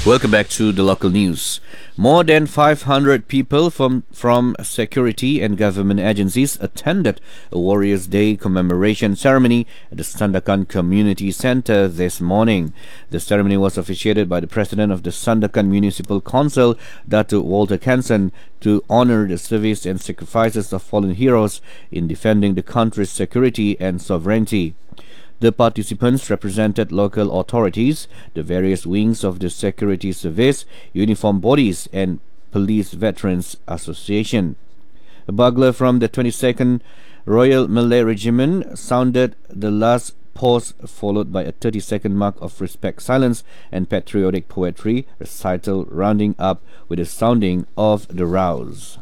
Welcome back to the local news. More than 500 people from security and government agencies attended a Warriors Day commemoration ceremony at the Sandakan Community Centre this morning. The ceremony was officiated by the President of the Sandakan Municipal Council, Datuk Walter Kansan, to honour the service and sacrifices of fallen heroes in defending the country's security and sovereignty. The participants represented local authorities, the various wings of the security service, uniform bodies and Police Veterans Association. A bugler from the 22nd Royal Malay Regiment sounded the last pause, followed by a 30-second mark of respect silence and patriotic poetry recital, rounding up with the sounding of the rouse.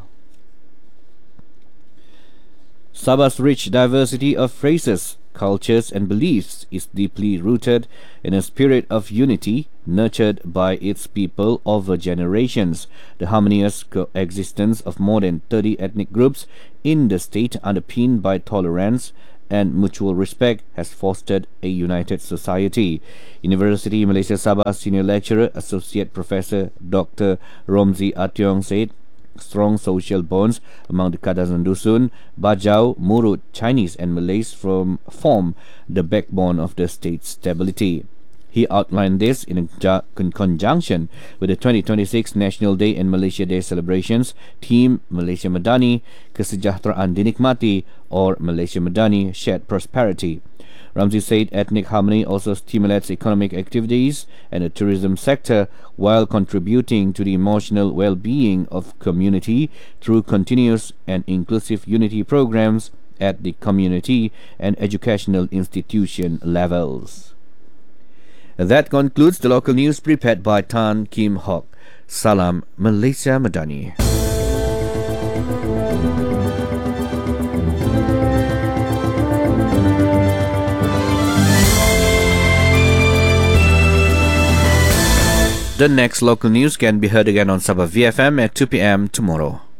Sabah's rich diversity of phrases, cultures and beliefs is deeply rooted in a spirit of unity nurtured by its people over generations. The harmonious coexistence of more than 30 ethnic groups in the state, underpinned by tolerance and mutual respect, has fostered a united society. University Malaysia Sabah Senior Lecturer Associate Professor Dr. Romzi Ationg said strong social bonds among the Kadazan Dusun, Bajau, Murut, Chinese and Malays form the backbone of the state's stability. He outlined this in conjunction with the 2026 National Day and Malaysia Day celebrations, theme Malaysia Madani, Kesejahteraan Dinikmati, or Malaysia Madani, Shared Prosperity. Ramzi said ethnic harmony also stimulates economic activities and the tourism sector while contributing to the emotional well-being of community through continuous and inclusive unity programs at the community and educational institution levels. That concludes the local news prepared by Tan Kim Hock. Salam Malaysia Madani. The next local news can be heard again on Sabah VFM at 2 p.m. tomorrow.